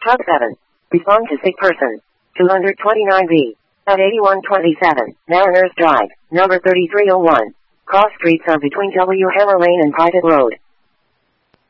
Tug 7. Respond to sick person. 229B. At 8127, Mariners Drive, number 3301. Cross streets are between W. Hammer Lane and Private Road.